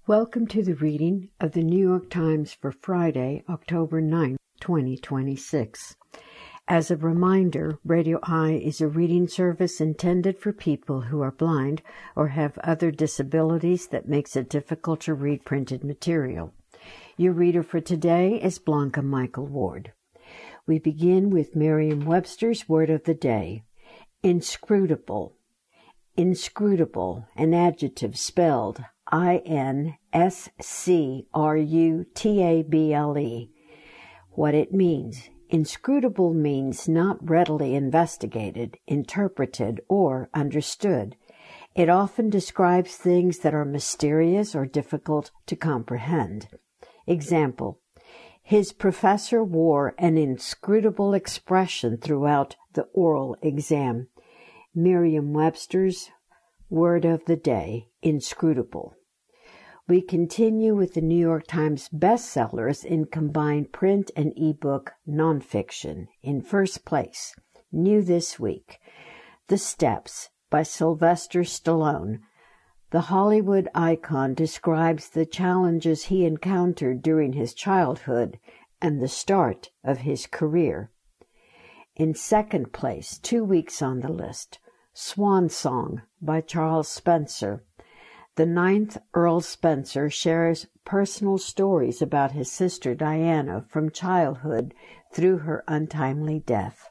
Welcome to the reading of the New York Times for Friday, October 9, 2026. As a reminder, Radio Eye is a reading service intended for people who are blind or have other disabilities that makes it difficult to read printed material. Your reader for today is Blanca Michael Ward. We begin with Merriam-Webster's word of the day, inscrutable. Inscrutable, an adjective spelled I-N-S-C-R-U-T-A-B-L-E. What it means. Inscrutable means not readily investigated, interpreted, or understood. It often describes things that are mysterious or difficult to comprehend. Example: his professor wore an inscrutable expression throughout the oral exam. Merriam-Webster's word of the day, inscrutable. We continue with the New York Times bestsellers in combined print and ebook nonfiction. In first place, new this week, The Steps by Sylvester Stallone. The Hollywood icon describes the challenges he encountered during his childhood and the start of his career. In second place, 2 weeks on the list, Swan Song by Charles Spencer. The 9th Earl Spencer shares personal stories about his sister Diana from childhood through her untimely death.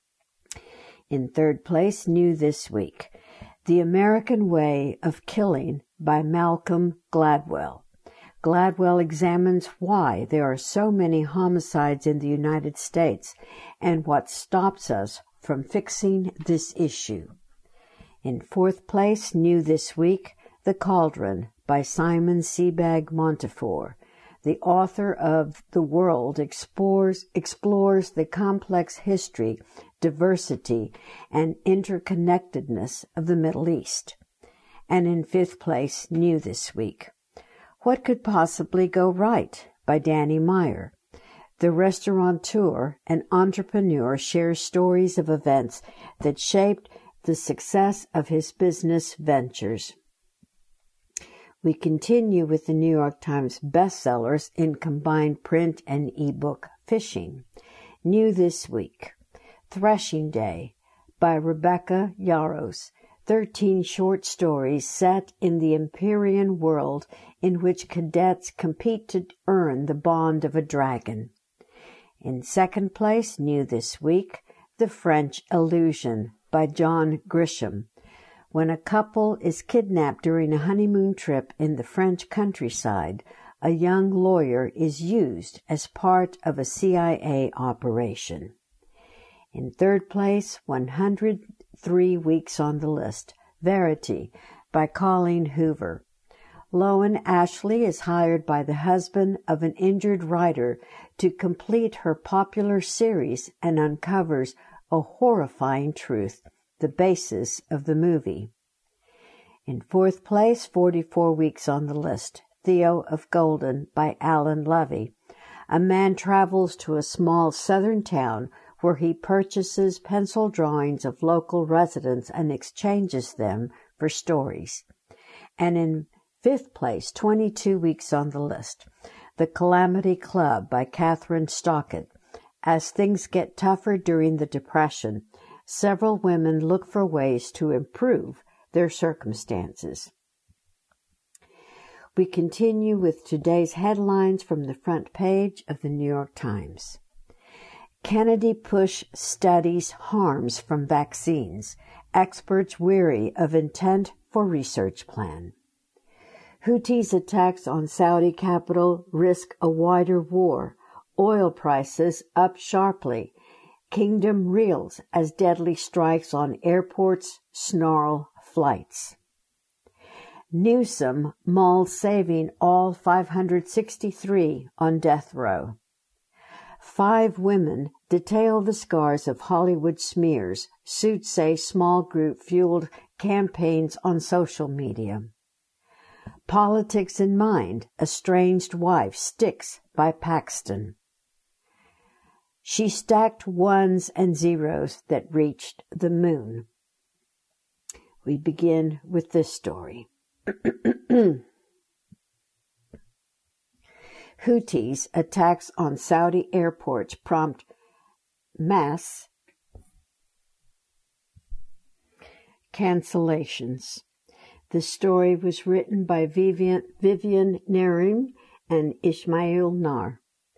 In third place, new this week, The American Way of Killing by Malcolm Gladwell. Gladwell examines why there are so many homicides in the United States and what stops us from fixing this issue. In fourth place, new this week, The Cauldron by Simon Sebag Montefiore. The author of The World explores the complex history, diversity, and interconnectedness of the Middle East. And in fifth place, new this week, What Could Possibly Go Right by Danny Meyer. The restaurateur and entrepreneur shares stories of events that shaped the success of his business ventures. We continue with the New York Times bestsellers in combined print and ebook fishing. New this week, Threshing Day by Rebecca Yarros. 13 short stories set in the Empyrean world in which cadets compete to earn the bond of a dragon. In second place, new this week, The French Illusion by John Grisham. When a couple is kidnapped during a honeymoon trip in the French countryside, a young lawyer is used as part of a CIA operation. In third place, 103 weeks on the list, Verity by Colleen Hoover. Loan Ashley is hired by the husband of an injured writer to complete her popular series and uncovers a horrifying truth, the basis of the movie. In fourth place, 44 weeks on the list, Theo of Golden by Alan Levy. A man travels to a small southern town where he purchases pencil drawings of local residents and exchanges them for stories. And in fifth place, 22 weeks on the list, The Calamity Club by Catherine Stockett. As things get tougher during the Depression, several women look for ways to improve their circumstances. We continue with today's headlines from the front page of the New York Times. Kennedy push studies harms from vaccines. Experts weary of intent for research plan. Houthis' attacks on Saudi capital risk a wider war. Oil prices up sharply. Kingdom reels as deadly strikes on airports snarl flights. Newsom mulls saving all 563 on death row. 5 women detail the scars of Hollywood smears. Suits say small group fueled campaigns on social media. Politics in Mind, Estranged Wife Sticks by Paxton. She stacked ones and zeros that reached the moon. We begin with this story. Houthis' attacks on Saudi airports prompt mass cancellations. The story was written by Vivian Narim and Ismail Nar.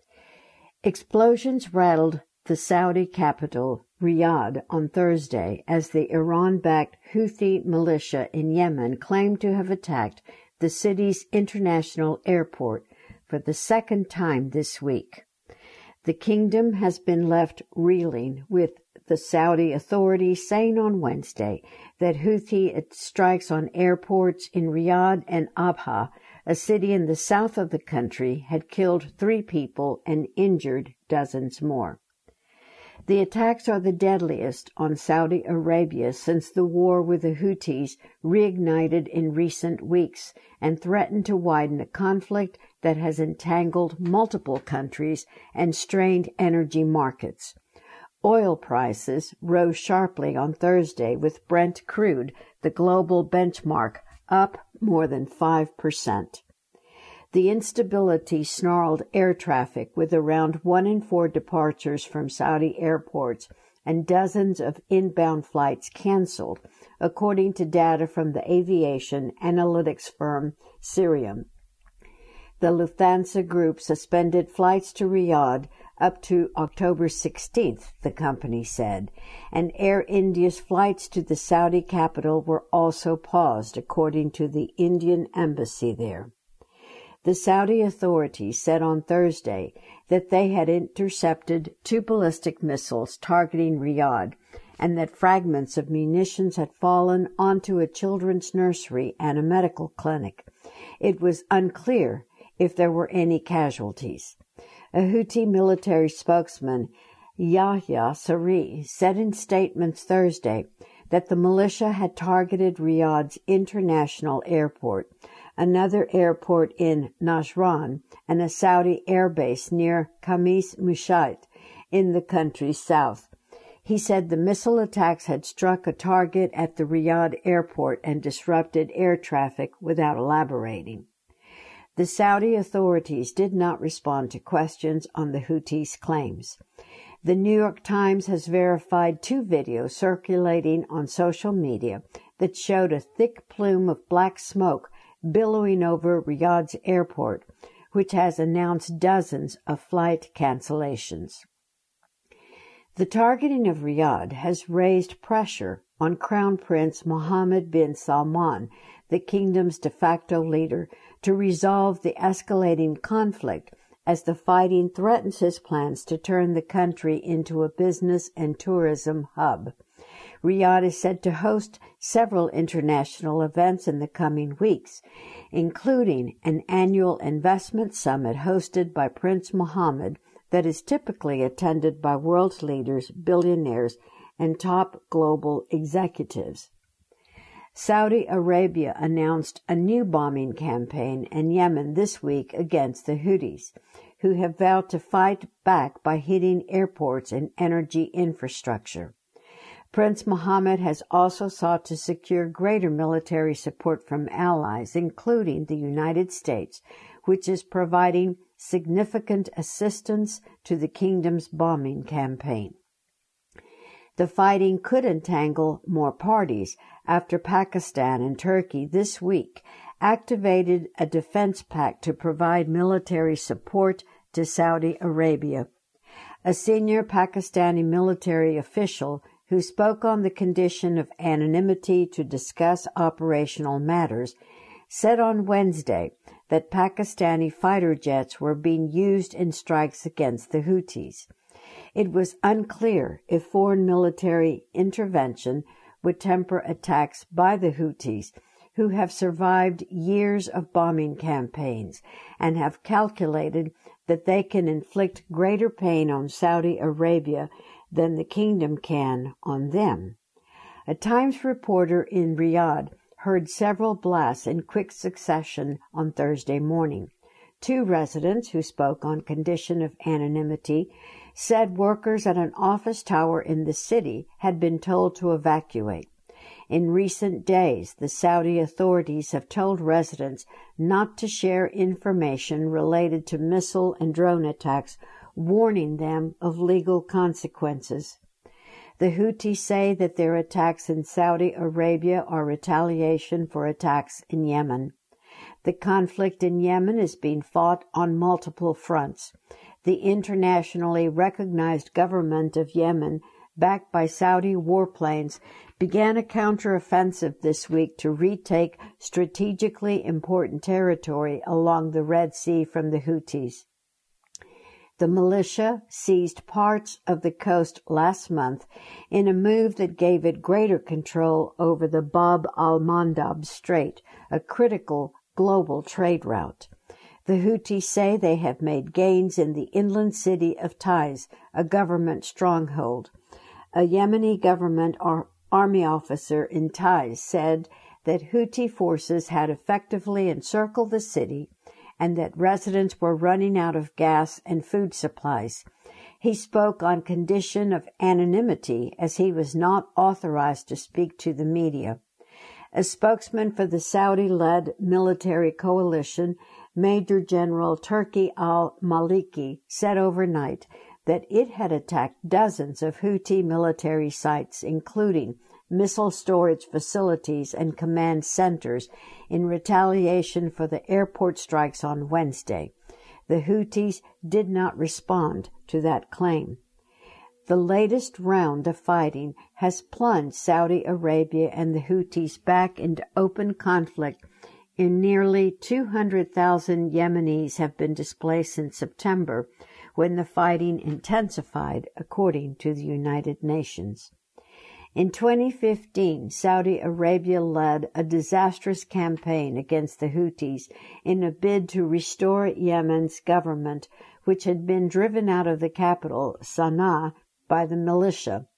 Explosions rattled the Saudi capital, Riyadh, on Thursday as the Iran-backed Houthi militia in Yemen claimed to have attacked the city's international airport for the second time this week. The kingdom has been left reeling, with the Saudi authorities saying on Wednesday that Houthi strikes on airports in Riyadh and Abha, a city in the south of the country, had killed 3 people and injured dozens more. The attacks are the deadliest on Saudi Arabia since the war with the Houthis reignited in recent weeks and threatened to widen a conflict that has entangled multiple countries and strained energy markets. Oil prices rose sharply on Thursday, with Brent crude, the global benchmark, up more than 5%. The instability snarled air traffic, with around 1 in 4 departures from Saudi airports and dozens of inbound flights canceled, according to data from the aviation analytics firm Cirium. The Lufthansa Group suspended flights to Riyadh up to October 16th, the company said, and Air India's flights to the Saudi capital were also paused, according to the Indian embassy there. The Saudi authorities said on Thursday that they had intercepted 2 ballistic missiles targeting Riyadh and that fragments of munitions had fallen onto a children's nursery and a medical clinic. It was unclear if there were any casualties. A Houthi military spokesman, Yahya Saree, said in statements Thursday that the militia had targeted Riyadh's international airport, another airport in Najran, and a Saudi airbase near Khamis Mushat in the country's south. He said the missile attacks had struck a target at the Riyadh airport and disrupted air traffic without elaborating. The Saudi authorities did not respond to questions on the Houthis' claims. The New York Times has verified 2 videos circulating on social media that showed a thick plume of black smoke billowing over Riyadh's airport, which has announced dozens of flight cancellations. The targeting of Riyadh has raised pressure on Crown Prince Mohammed bin Salman, the kingdom's de facto leader, to resolve the escalating conflict as the fighting threatens his plans to turn the country into a business and tourism hub. Riyadh is said to host several international events in the coming weeks, including an annual investment summit hosted by Prince Mohammed that is typically attended by world leaders, billionaires, and top global executives. Saudi Arabia announced a new bombing campaign in Yemen this week against the Houthis, who have vowed to fight back by hitting airports and energy infrastructure. Prince Mohammed has also sought to secure greater military support from allies, including the United States, which is providing significant assistance to the kingdom's bombing campaign. The fighting could entangle more parties after Pakistan and Turkey this week activated a defense pact to provide military support to Saudi Arabia. A senior Pakistani military official who spoke on the condition of anonymity to discuss operational matters said on Wednesday that Pakistani fighter jets were being used in strikes against the Houthis. It was unclear if foreign military intervention would temper attacks by the Houthis, who have survived years of bombing campaigns and have calculated that they can inflict greater pain on Saudi Arabia than the kingdom can on them. A Times reporter in Riyadh heard several blasts in quick succession on Thursday morning. 2 residents who spoke on condition of anonymity said workers at an office tower in the city had been told to evacuate. In recent days, the Saudi authorities have told residents not to share information related to missile and drone attacks, warning them of legal consequences. The Houthis say that their attacks in Saudi Arabia are retaliation for attacks in Yemen. The conflict in Yemen is being fought on multiple fronts. The internationally recognized government of Yemen, backed by Saudi warplanes, began a counteroffensive this week to retake strategically important territory along the Red Sea from the Houthis. The militia seized parts of the coast last month in a move that gave it greater control over the Bab al-Mandab Strait, a critical global trade route. The Houthis say they have made gains in the inland city of Taiz, a government stronghold. A Yemeni government army officer in Taiz said that Houthi forces had effectively encircled the city and that residents were running out of gas and food supplies. He spoke on condition of anonymity as he was not authorized to speak to the media. A spokesman for the Saudi-led military coalition, Major General Turki al-Maliki, said overnight that it had attacked dozens of Houthi military sites, including missile storage facilities and command centers, in retaliation for the airport strikes on Wednesday. The Houthis did not respond to that claim. The latest round of fighting has plunged Saudi Arabia and the Houthis back into open conflict. Nearly 200,000 Yemenis have been displaced since September, when the fighting intensified, according to the United Nations. In 2015, Saudi Arabia led a disastrous campaign against the Houthis in a bid to restore Yemen's government, which had been driven out of the capital, Sana'a, by the militia.